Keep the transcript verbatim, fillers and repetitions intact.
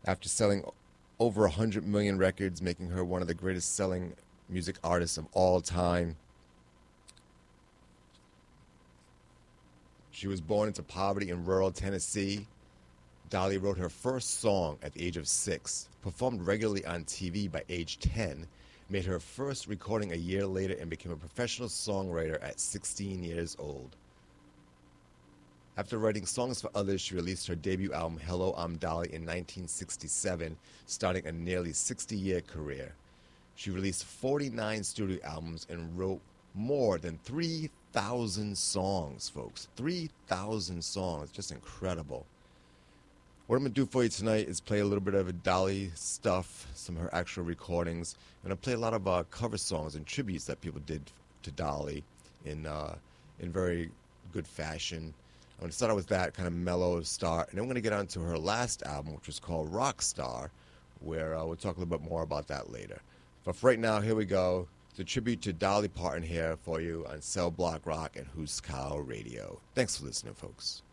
After selling over one hundred million records, making her one of the greatest selling music artists of all time. She was born into poverty in rural Tennessee. Dolly wrote her first song at the age of six, performed regularly on T V by age ten, made her first recording a year later, and became a professional songwriter at sixteen years old. After writing songs for others, she released her debut album, Hello, I'm Dolly, in nineteen sixty-seven, starting a nearly sixty-year career. She released forty-nine studio albums and wrote more than three thousand songs, folks. three thousand songs. Just incredible. What I'm going to do for you tonight is play a little bit of Dolly stuff, some of her actual recordings. I'm going to play a lot of uh, cover songs and tributes that people did to Dolly in, uh, in very good fashion. I'm going to start out with that kind of mellow start, and then we're going to get on to her last album, which was called Rockstar, where uh, we'll talk a little bit more about that later. But for right now, here we go. It's a tribute to Dolly Parton here for you on Cell Block Rock and Huskow Radio. Thanks for listening, folks.